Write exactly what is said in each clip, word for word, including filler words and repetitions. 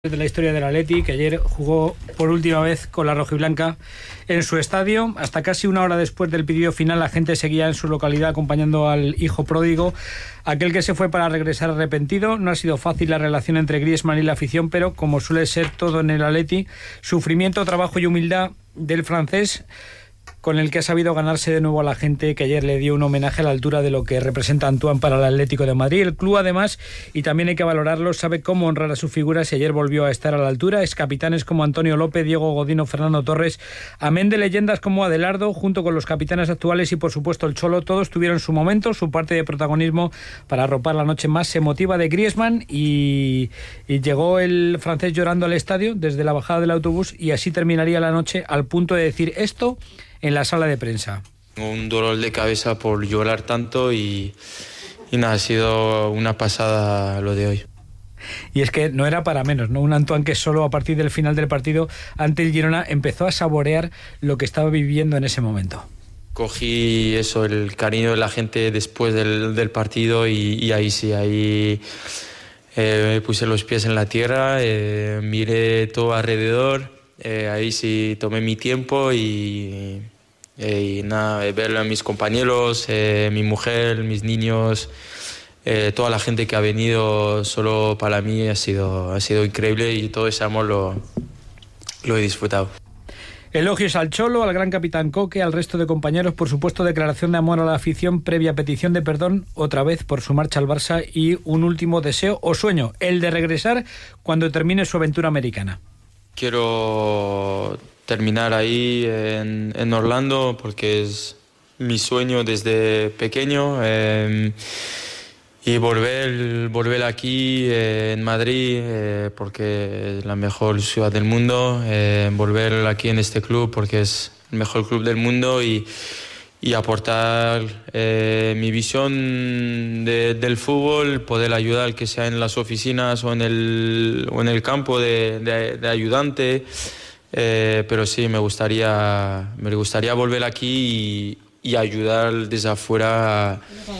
de la historia del Atleti, que ayer jugó por última vez con la rojiblanca en su estadio. Hasta casi una hora después del pitido final, la gente seguía en su localidad acompañando al hijo pródigo, aquel que se fue para regresar arrepentido. No ha sido fácil la relación entre Griezmann y la afición, pero como suele ser todo en el Atleti, sufrimiento, trabajo y humildad del francés, con el que ha sabido ganarse de nuevo a la gente, que ayer le dio un homenaje a la altura de lo que representa Antoine para el Atlético de Madrid. El club, además, y también hay que valorarlo, sabe cómo honrar a sus figuras y ayer volvió a estar a la altura. Excapitanes como Antonio López, Diego Godín, Fernando Torres, amén de leyendas como Adelardo, junto con los capitanes actuales y, por supuesto, el Cholo, todos tuvieron su momento, su parte de protagonismo para arropar la noche más emotiva de Griezmann y, y llegó el francés llorando al estadio desde la bajada del autobús, y así terminaría la noche, al punto de decir esto en la sala de prensa. Un dolor de cabeza por llorar tanto y, y nada, ha sido una pasada lo de hoy. Y es que no era para menos, ¿no? Un Antoine que solo a partir del final del partido ante el Girona empezó a saborear lo que estaba viviendo en ese momento. Cogí eso, el cariño de la gente después del, del partido y, y ahí sí, ahí eh, me puse los pies en la tierra, eh, miré todo alrededor, eh, ahí sí tomé mi tiempo y... y nada, ver a mis compañeros, eh, mi mujer, mis niños, eh, toda la gente que ha venido solo para mí ha sido, ha sido increíble y todo ese amor lo, lo he disfrutado. Elogios al Cholo, al gran capitán Coque, al resto de compañeros, por supuesto declaración de amor a la afición previa petición de perdón otra vez por su marcha al Barça y un último deseo o sueño, el de regresar cuando termine su aventura americana. Quiero terminar ahí en, en Orlando porque es mi sueño desde pequeño, eh, y volver, volver aquí eh, en Madrid eh, porque es la mejor ciudad del mundo, eh, volver aquí en este club porque es el mejor club del mundo y, y aportar eh, mi visión de, del fútbol, poder ayudar, que sea en las oficinas o en el, o en el campo de, de, de ayudante. Eh, pero sí, me gustaría, me gustaría volver aquí y, y ayudar desde afuera a,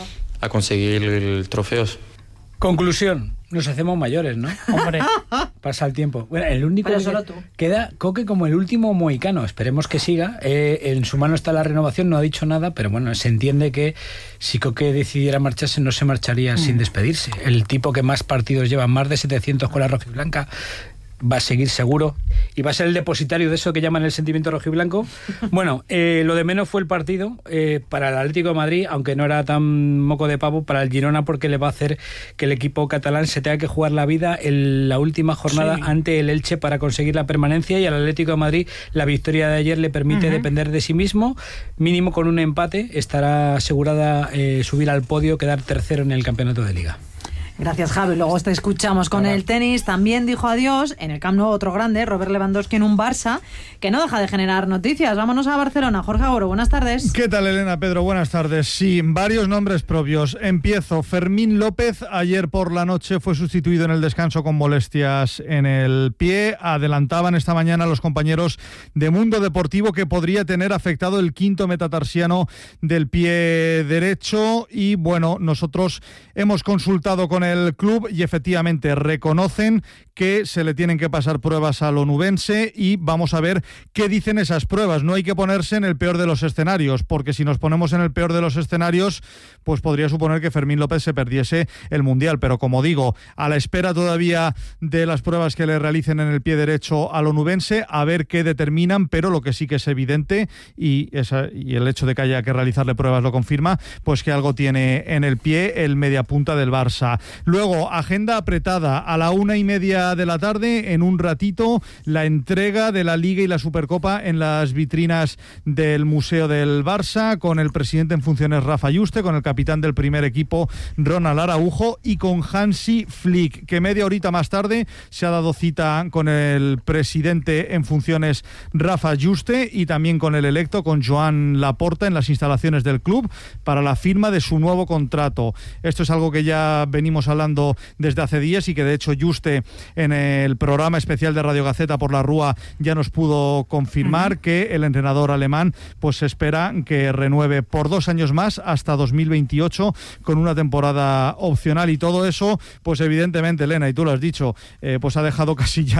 a conseguir trofeos. Conclusión, nos hacemos mayores, ¿no? Hombre, pasa el tiempo. Bueno, el único pero que solo tú. Queda Coque como el último mohicano. Esperemos que siga. Eh, en su mano está la renovación, no ha dicho nada, pero bueno, se entiende que si Coque decidiera marcharse, no se marcharía mm. sin despedirse. El tipo que más partidos lleva, más de setecientos con la rojiblanca, va a seguir seguro y va a ser el depositario de eso que llaman el sentimiento rojiblanco. Bueno, eh, lo de menos fue el partido eh, para el Atlético de Madrid, aunque no era tan moco de pavo para el Girona, porque le va a hacer que el equipo catalán se tenga que jugar la vida en la última jornada sí. ante el Elche para conseguir la permanencia, y al Atlético de Madrid la victoria de ayer le permite uh-huh. depender de sí mismo, mínimo con un empate estará asegurada eh, subir al podio, quedar tercero en el campeonato de Liga. Gracias, Javi. Luego te escuchamos con Hola. El tenis. También dijo adiós en el Camp Nou otro grande, Robert Lewandowski, en un Barça que no deja de generar noticias. Vámonos a Barcelona. Jorge Agoro, buenas tardes. ¿Qué tal, Elena? Pedro, buenas tardes. Sí, varios nombres propios. Empiezo. Fermín López, ayer por la noche fue sustituido en el descanso con molestias en el pie. Adelantaban esta mañana los compañeros de Mundo Deportivo que podría tener afectado el quinto metatarsiano del pie derecho. Y bueno, nosotros hemos consultado con el club y efectivamente reconocen que se le tienen que pasar pruebas al onubense y vamos a ver qué dicen esas pruebas. No hay que ponerse en el peor de los escenarios, porque si nos ponemos en el peor de los escenarios, pues podría suponer que Fermín López se perdiese el Mundial. Pero como digo, a la espera todavía de las pruebas que le realicen en el pie derecho al onubense, a ver qué determinan, pero lo que sí que es evidente, y, esa, y el hecho de que haya que realizarle pruebas lo confirma, pues que algo tiene en el pie el mediapunta del Barça. Luego, agenda apretada, a la una y media de la tarde, en un ratito, la entrega de la Liga y la Supercopa en las vitrinas del Museo del Barça, con el presidente en funciones Rafa Yuste, con el capitán del primer equipo Ronald Araujo y con Hansi Flick, que media horita más tarde se ha dado cita con el presidente en funciones Rafa Yuste y también con el electo, con Joan Laporta, en las instalaciones del club para la firma de su nuevo contrato. Esto es algo que ya venimos venimos hablando desde hace días y que de hecho Juste en el programa especial de Radio Gaceta por la Rúa ya nos pudo confirmar uh-huh. que el entrenador alemán pues espera que renueve por dos años más hasta dos mil veintiocho con una temporada opcional, y todo eso pues evidentemente, Elena, y tú lo has dicho, eh, pues ha dejado casi ya